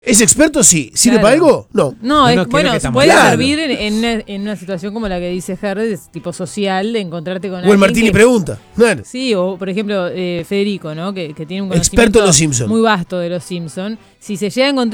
¿Es experto? Sí. ¿Sirve Claro. para algo? No. No, No, bueno, creo que puede Claro. servir en una situación como la que dice Harry, tipo social, de encontrarte con O el alguien Martini que- pregunta. Claro. Sí, o por ejemplo Federico, ¿no? Que tiene un Experto conocimiento en los Simpson. muy vasto de los Simpsons. Si se llega a encontrar